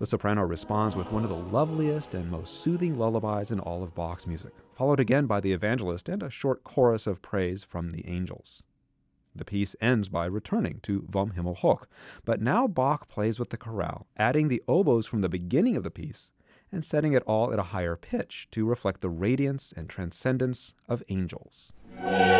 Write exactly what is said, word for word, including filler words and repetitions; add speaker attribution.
Speaker 1: The soprano responds with one of the loveliest and most soothing lullabies in all of Bach's music, followed again by the evangelist and a short chorus of praise from the angels. The piece ends by returning to Vom Himmel hoch, but now Bach plays with the chorale, adding the oboes from the beginning of the piece and setting it all at a higher pitch to reflect the radiance and transcendence of angels.